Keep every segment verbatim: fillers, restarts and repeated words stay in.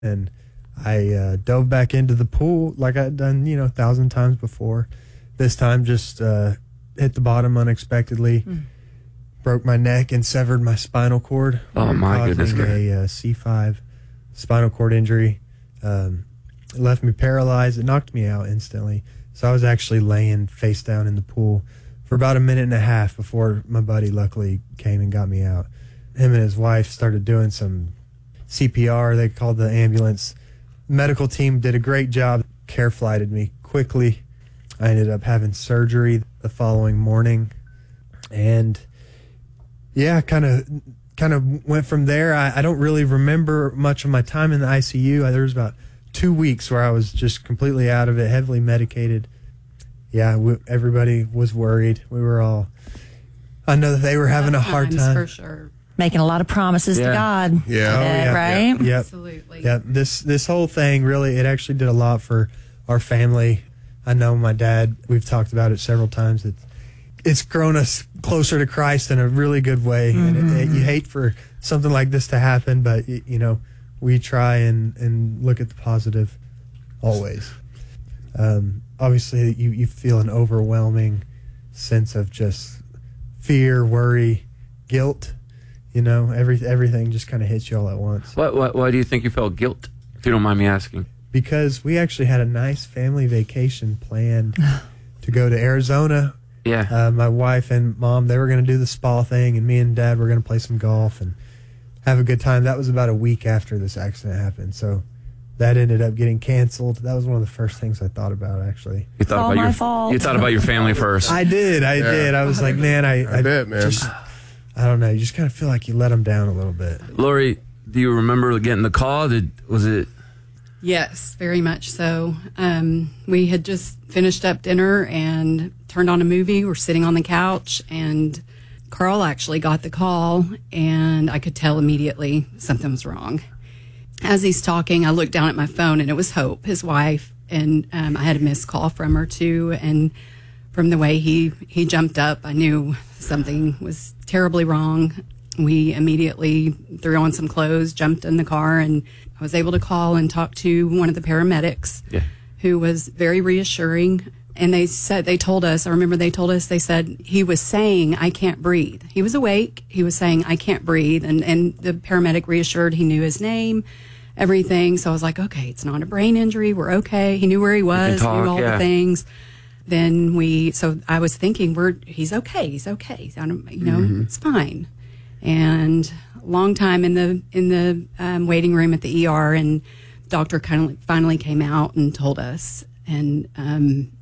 and I uh, dove back into the pool like I'd done, you know, a thousand times before. This time just uh, hit the bottom unexpectedly, mm. broke my neck and severed my spinal cord. Oh, my goodness. A uh, C five spinal cord injury. Um, it left me paralyzed. It knocked me out instantly. So I was actually laying face down in the pool for about a minute and a half before my buddy luckily came and got me out. Him and his wife started doing some C P R. They called the ambulance. Medical team did a great job. Care flighted me quickly. I ended up having surgery the following morning. And yeah, kind of kind of went from there. I, I don't really remember much of my time in the I C U. There was about two weeks where I was just completely out of it, heavily medicated. Yeah, we, everybody was worried. We were all, I know that they were having a hard time. For sure. Making a lot of promises yeah. to God. Yeah. Oh, yeah. Right? Yeah. Yep. Absolutely. Yeah. This, this whole thing really, it actually did a lot for our family. I know my dad, we've talked about it several times. It's, it's grown us closer to Christ in a really good way. Mm-hmm. And it, it, you hate for something like this to happen, but, it, you know, we try and, and look at the positive always. Um, obviously, you, you feel an overwhelming sense of just fear, worry, guilt. You know, every, everything just kind of hits you all at once. What, what, why do you think you felt guilt, if you don't mind me asking? Because we actually had a nice family vacation planned to go to Arizona. Yeah. Uh, my wife and mom, they were going to do the spa thing, and me and dad were going to play some golf and have a good time. That was about a week after this accident happened, so that ended up getting canceled. That was one of the first things I thought about, actually. You thought all about my your fault. You thought about your family first. I did, I yeah. did. I was like, man, I, I, I bet, man. Just, I don't know. You just kind of feel like you let them down a little bit. Lori, do you remember getting the call? Did was it? Yes, very much so. Um, we had just finished up dinner and turned on a movie. We're sitting on the couch, and Carl actually got the call, and I could tell immediately something was wrong. As he's talking, I looked down at my phone, and it was Hope, his wife, and um, I had a missed call from her too. And from the way he, he jumped up, I knew something was terribly wrong. We immediately threw on some clothes, jumped in the car, and I was able to call and talk to one of the paramedics, yeah. who was very reassuring. And they said, they told us, I remember they told us, they said he was saying, I can't breathe. He was awake. He was saying, I can't breathe. And, and the paramedic reassured he knew his name, everything. So I was like, okay, it's not a brain injury. We're okay. He knew where he was, talk, knew all yeah. the things. Then we, so I was thinking, we're, he's okay. He's okay. I don't, you know, mm-hmm. it's fine. And a long time in the, in the um, waiting room at the E R, and doctor kind of finally came out and told us. And, um,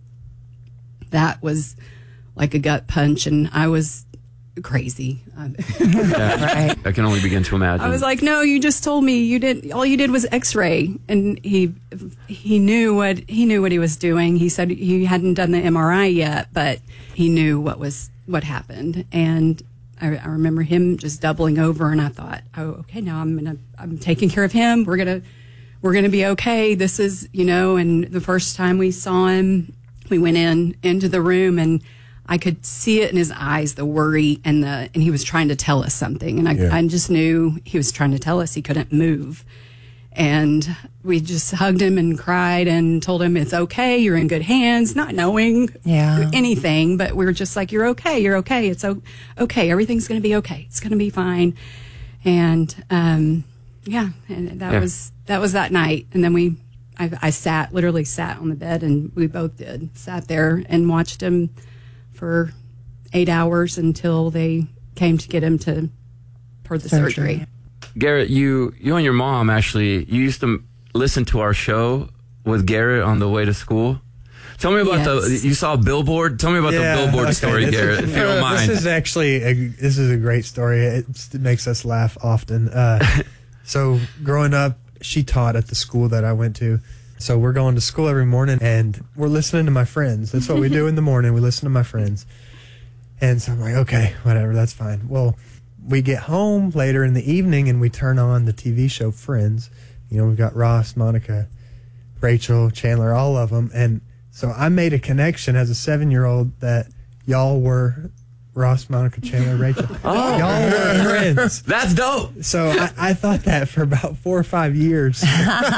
that was like a gut punch, and I was crazy. Yeah, right. I can only begin to imagine. I was like, no, you just told me you did, all you did was x-ray. And he, he knew what, he knew what he was doing. He said he hadn't done the M R I yet, but he knew what was, what happened. And I, I remember him just doubling over, and I thought, oh, okay, now I'm gonna, I'm taking care of him. We're gonna, we're gonna be okay. This is, you know, and the first time we saw him, we went in into the room, and I could see it in his eyes, the worry, and the and he was trying to tell us something, and I, yeah. I just knew he was trying to tell us he couldn't move. And we just hugged him and cried and told him it's okay, you're in good hands, not knowing yeah. anything, but we were just like, you're okay, you're okay, it's okay, everything's going to be okay, it's going to be fine. And um, yeah, and that yeah. was that was that night, and then we. I, I sat, literally sat on the bed, and we both did, sat there and watched him for eight hours until they came to get him to, for the surgery. surgery. Garrett, you, you and your mom actually, you used to listen to our show with Garrett on the way to school. Tell me about yes. the, you saw a billboard? Tell me about yeah, the billboard okay. story, this Garrett, is, if you don't mind. This is actually, a, this is a great story. It, it makes us laugh often. Uh, so growing up, she taught at the school that I went to. So we're going to school every morning, and we're listening to my friends. That's what we do in the morning. We listen to my friends. And so I'm like, okay, whatever, that's fine. Well, we get home later in the evening, and we turn on the T V show Friends. You know, we've got Ross, Monica, Rachel, Chandler, all of them. And so I made a connection as a seven-year-old that y'all were Ross, Monica, Chandler, Rachel. Oh. Y'all were friends. That's dope. So I, I thought that for about four or five years.